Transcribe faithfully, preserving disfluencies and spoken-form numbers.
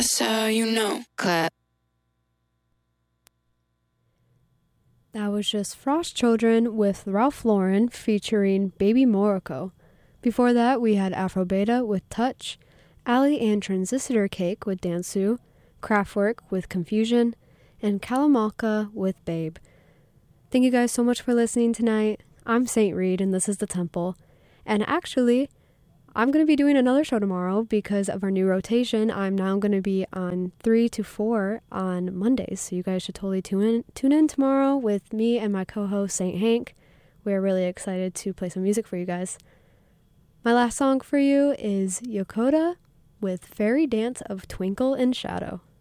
That's how you know. Clap. That was just Frost Children with Ralph Lauren featuring Baby Morocco. Before that, we had Afro Beta with Touch, Ali and Transistor Cake with Dansu, Kraftwerk with Confusion, and Kalamalka with Babe. Thank you guys so much for listening tonight. I'm Saint Reed, and this is The Temple. And actually, I'm going to be doing another show tomorrow because of our new rotation. I'm now going to be on three to four on Mondays, so you guys should totally tune in, tune in tomorrow with me and my co-host, Saint Hank. We're really excited to play some music for you guys. My last song for you is Yokota with Fairy Dance of Twinkle and Shadow.